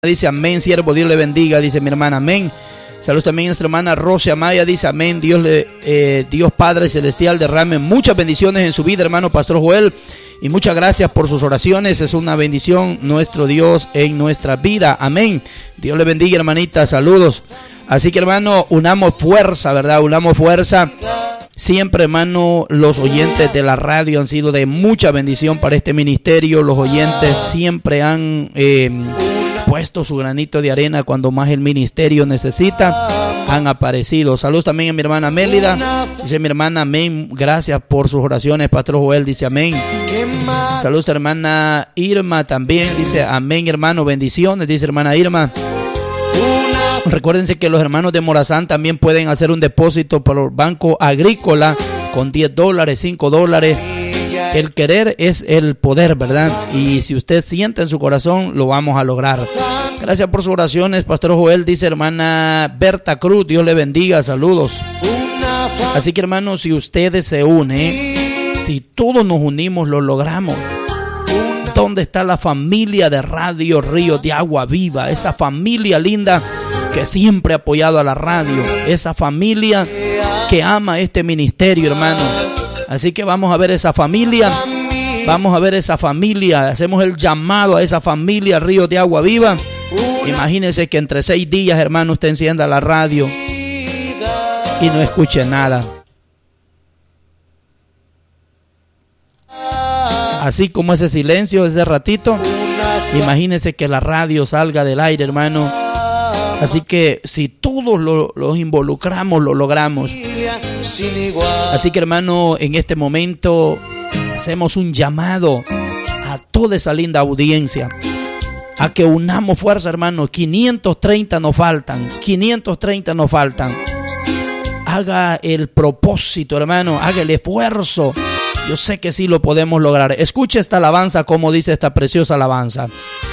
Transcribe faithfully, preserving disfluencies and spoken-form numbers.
Dice amén, siervo, Dios le bendiga, dice mi hermana, amén. Saludos también a nuestra hermana Rosa Amaya, dice amén, Dios le, eh, Dios Padre Celestial derrame muchas bendiciones en su vida, hermano Pastor Joel, y muchas gracias por sus oraciones, es una bendición nuestro Dios en nuestra vida, amén. Dios le bendiga, hermanita, saludos. Así que, hermano, unamos fuerza, ¿verdad? Unamos fuerza. Siempre, hermano, los oyentes de la radio han sido de mucha bendición para este ministerio. Los oyentes siempre han eh, puesto su granito de arena cuando más el ministerio necesita. Han aparecido. Saludos también a mi hermana Mélida. Dice mi hermana, amén. Gracias por sus oraciones. Pastor Joel dice amén. Saludos a hermana Irma también. Dice amén, hermano. Bendiciones, dice hermana Irma. Recuérdense que los hermanos de Morazán también pueden hacer un depósito por el Banco Agrícola con diez dólares, cinco dólares. El querer es el poder, ¿verdad? Y si usted siente en su corazón, lo vamos a lograr. Gracias por sus oraciones, Pastor Joel, dice hermana Berta Cruz, Dios le bendiga, saludos. Así que, hermanos, si ustedes se unen, si todos nos unimos, lo logramos. ¿Dónde está la familia de Radio Río de Agua Viva? Esa familia linda que siempre ha apoyado a la radio, esa familia que ama este ministerio, hermano. Así que vamos a ver esa familia, vamos a ver esa familia, hacemos el llamado a esa familia Río de Agua Viva. Imagínense que entre seis días, hermano, usted encienda la radio y no escuche nada. Así como ese silencio, ese ratito, imagínense que la radio salga del aire, hermano. Así que si todos lo, los involucramos, lo logramos. Así que, hermano, en este momento hacemos un llamado a toda esa linda audiencia a que unamos fuerza, hermano. quinientos treinta nos faltan, quinientos treinta nos faltan. Haga el propósito, hermano, haga el esfuerzo. Yo sé que sí lo podemos lograr. Escuche esta alabanza, como dice esta preciosa alabanza.